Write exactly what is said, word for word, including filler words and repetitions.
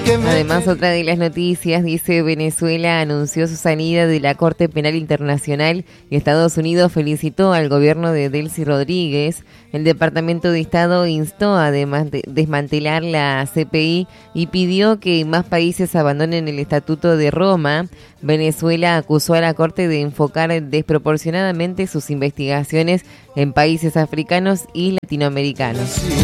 Además, otra de las noticias dice: Venezuela anunció su salida de la Corte Penal Internacional y Estados Unidos felicitó al gobierno de Delcy Rodríguez. El Departamento de Estado instó a de- desmantelar la C P I y pidió que más países abandonen el Estatuto de Roma. Venezuela acusó a la Corte de enfocar desproporcionadamente sus investigaciones en países africanos y latinoamericanos.